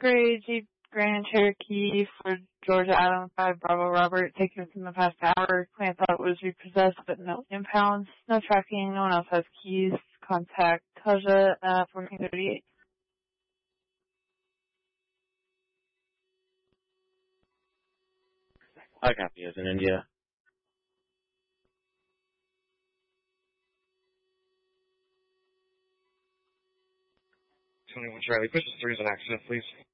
Gray Jeep Grand Cherokee for Georgia Adam 5 Bravo Robert, taken within the past hour. Client thought it was repossessed, but no impounds, no tracking, no one else has keys. Contact Taja at 1438. I copy as in India. 21 Charlie, push 3 is an accident, please.